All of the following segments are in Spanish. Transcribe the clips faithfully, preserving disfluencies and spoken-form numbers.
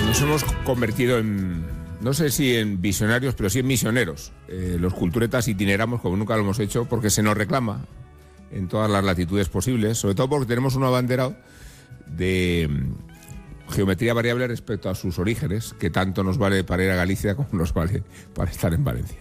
Nos hemos convertido en, no sé si en visionarios, pero sí en misioneros. Eh, los culturetas itineramos como nunca lo hemos hecho porque se nos reclama en todas las latitudes posibles, sobre todo porque tenemos un abanderado de geometría variable respecto a sus orígenes, que tanto nos vale para ir a Galicia como nos vale para estar en Valencia.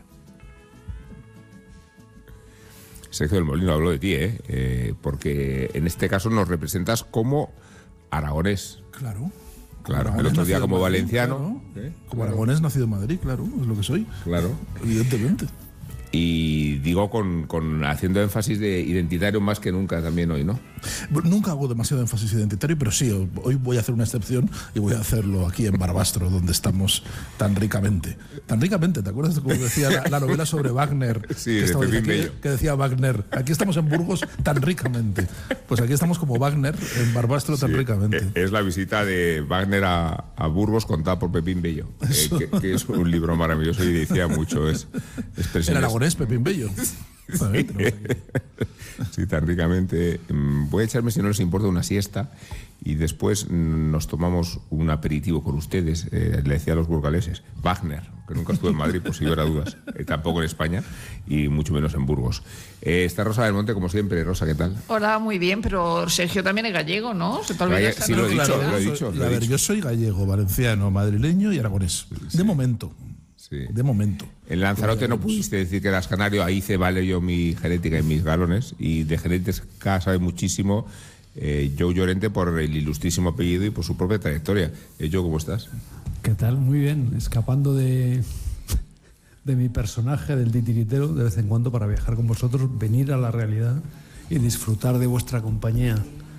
Sergio del Molino, hablo de ti, ¿eh? Eh, porque en este caso nos representas como aragonés. Claro. Claro, Aragonés el otro día nacido como en Madrid, valenciano. claro. ¿eh? Como Claro. aragonés nacido en Madrid, claro, es lo que soy. Claro. Evidentemente. Y digo con, con haciendo énfasis de identitario más que nunca también hoy, ¿no? Bueno, nunca hago demasiado énfasis identitario, pero sí, hoy voy a hacer una excepción y voy a hacerlo aquí en Barbastro, donde estamos tan ricamente. Tan ricamente, ¿te acuerdas de cómo decía la, la novela sobre Wagner? Sí, que, de estaba- Pepín que- Bello. que decía Wagner, aquí estamos en Burgos tan ricamente. Pues aquí estamos como Wagner en Barbastro tan Sí, ricamente. eh, Es la visita de Wagner a, a Burgos contada por Pepín Bello, eh, que, que es un libro maravilloso y decía mucho. Es, es El precioso. aragonés Pepín Bello. Vale, tenemos aquí. Sí, tan ricamente. Mm, Voy a echarme, si no les importa, una siesta y después mm, nos tomamos un aperitivo con ustedes. Eh, le decía a los burgaleses, Wagner, que nunca estuve en Madrid, por si hubiera dudas, eh, tampoco en España y mucho menos en Burgos. Eh, está Rosa del Monte, como siempre. Rosa, ¿qué tal? Hola, muy bien, pero Sergio también es gallego, ¿no? Se te olvida Galle- esa sí, lo he noticia. dicho, lo he yo dicho, soy- lo he a ver, dicho. yo soy gallego, valenciano, madrileño y aragonés. De momento. Sí. De momento. En Lanzarote no pudiste decir que eras canario, ahí se vale yo mi genética y mis galones, y de genética sabe muchísimo eh, Joe Llorente por el ilustrísimo apellido y por su propia trayectoria. Eh, Joe, ¿cómo estás? ¿Qué tal? Muy bien, escapando de, de mi personaje, del titiritero, de vez en cuando para viajar con vosotros, venir a la realidad y disfrutar de vuestra compañía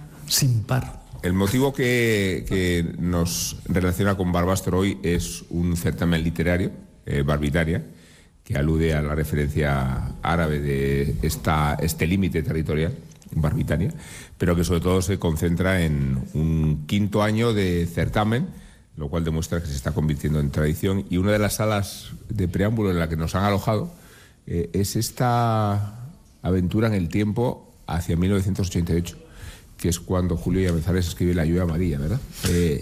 sin par. El motivo que, que nos relaciona con Barbastro hoy es un certamen literario, eh, Barbitaria, que alude a la referencia árabe de esta, este límite territorial, Barbitania, pero que sobre todo se concentra en un quinto año de certamen, lo cual demuestra que se está convirtiendo en tradición. Y una de las salas de preámbulo en la que nos han alojado eh, es esta aventura en el tiempo hacia mil novecientos ochenta y ocho, que es cuando Julio Llamazares escribe La lluvia amarilla, ¿verdad? Eh,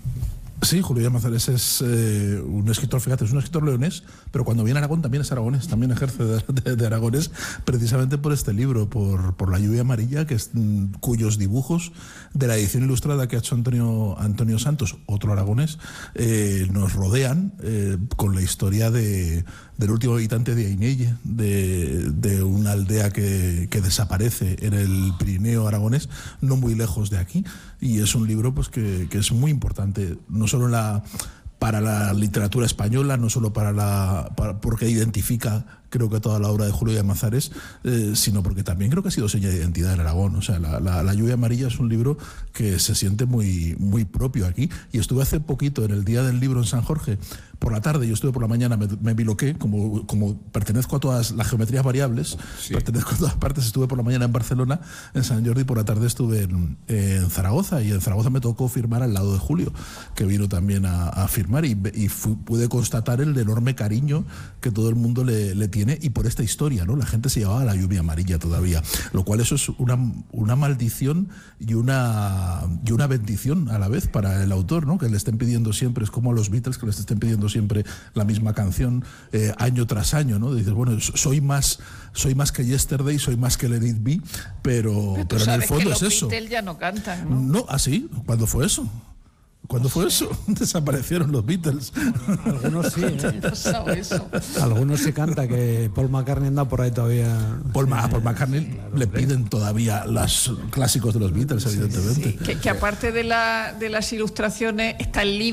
Sí, Julio Llamazares es eh, un escritor, fíjate, es un escritor leonés, pero cuando viene a Aragón también es aragonés, también ejerce de, de, de aragonés, precisamente por este libro, por, por La lluvia amarilla, que es, mm, cuyos dibujos de la edición ilustrada que ha hecho Antonio, Antonio Santos, otro aragonés, eh, nos rodean eh, con la historia de, del último habitante de Ainelle, de, de una aldea que, que desaparece en el Pirineo aragonés, no muy lejos de aquí, y es un libro pues que, que es muy importante, no solo en la, para la literatura española, no solo para la, para, porque identifica, creo que toda la obra de Julio Llamazares, eh, sino porque también creo que ha sido seña de identidad en Aragón. O sea, la, la, la lluvia amarilla es un libro que se siente muy, muy propio aquí. Y estuve hace poquito en el Día del Libro en San Jorge, por la tarde, yo estuve por la mañana, me, me biloqué, como, como pertenezco a todas las geometrías variables, Sí. pertenezco a todas partes, estuve por la mañana en Barcelona, en San Jordi, por la tarde estuve en, en Zaragoza, y en Zaragoza me tocó firmar al lado de Julio, que vino también a, a firmar, y, y fu, pude constatar el enorme cariño que todo el mundo le, le tiene, y por esta historia, ¿no? La gente se llevaba la lluvia amarilla todavía, lo cual eso es una, una maldición y una, y una bendición a la vez para el autor, ¿no? Que le estén pidiendo siempre, es como a los Beatles, que les estén pidiendo siempre la misma canción eh, año tras año, ¿no? Dices, bueno, soy más, soy más que Yesterday, soy más que Let It Be, pero, Pero tú pero en el sabes fondo que es los eso. Beatles ya no cantan, ¿no? No, ¿así? ¿Cuándo fue eso? ¿Cuándo fue eso? Desaparecieron los Beatles. Algunos sí, ¿eh? ¿Qué ha pasado eso? Algunos sí canta, que Paul McCartney anda por ahí todavía. Paul, Sí, a Paul McCartney claro, le hombre. piden todavía los clásicos de los Beatles, evidentemente. Que, que aparte de, la, de las ilustraciones está el libro.